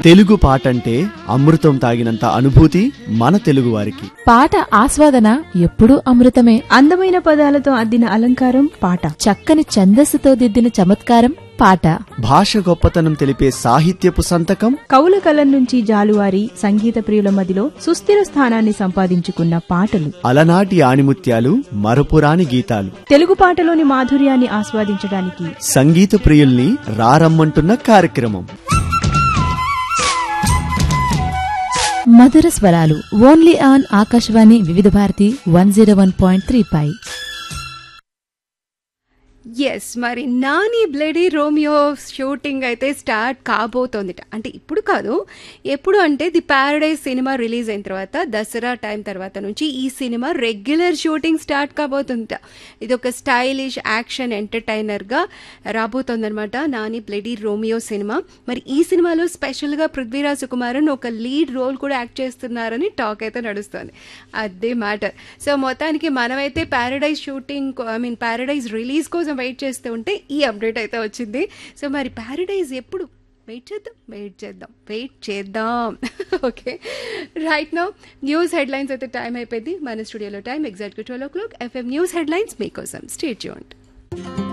తెలుగు పాటంటే అమృతం తాగినంత అనుభూతి మన తెలుగువారికి. పాట ఆస్వాదన ఎప్పుడూ అమృతమే. అందమైన పదాలతో అద్దిన అలంకారం పాట, చక్కని ఛందస్సుతో దిద్దిన చమత్కారం పాట. భాష గొప్పతనం తెలిపే సాహిత్యపు సంతకం, కవుల కలం నుంచి జాలువారి సంగీత ప్రియుల మదిలో సుస్థిర స్థానాన్ని సంపాదించుకున్న పాటలు, అలనాటి ఆణిముత్యాలు, మరపురాని గీతాలు. తెలుగు పాటలోని మాధుర్యాన్ని ఆస్వాదించడానికి సంగీత ప్రియుల్ని రారమ్మంటున్న కార్యక్రమం మధుర స్వరాలు. ఓన్లీ ఆన్ ఆకాశవాణి వివిధ భారతి 101.3 ఎస్, మరి నాని బ్లడీ రోమియో షూటింగ్ అయితే స్టార్ట్ కాబోతోందిట. అంటే ఇప్పుడు కాదు, ఎప్పుడు అంటే ది ప్యారడైజ్ సినిమా రిలీజ్ అయిన తర్వాత దసరా టైం తర్వాత నుంచి ఈ సినిమా రెగ్యులర్ షూటింగ్ స్టార్ట్ కాబోతుందిట. ఇది ఒక stylish action ఎంటర్టైనర్గా రాబోతోందనమాట Nani bloody Romeo cinema. మరి ఈ సినిమాలో స్పెషల్గా పృథ్వీరాజ్ సుకుమారన్ ఒక లీడ్ రోల్ కూడా యాక్ట్ చేస్తున్నారని టాక్ అయితే నడుస్తుంది. అదే మ్యాటర్. సో మొత్తానికి మనమైతే ప్యారడైజ్ షూటింగ్ ప్యారడైజ్ రిలీజ్ కోసం వెయిట్ చేస్తూ ఉంటే ఈ అప్డేట్ అయితే వచ్చింది. సో మరి ప్యారడైజ్ ఎప్పుడు? వెయిట్ చేద్దాం. Okay, right now news headlines అయితే టైం అయిపోయింది. మన స్టూడియోలో టైం ఎగ్జాక్ట్గా 12 o'clock. FM న్యూస్ హెడ్లైన్స్ మీకోసం. Stay tuned.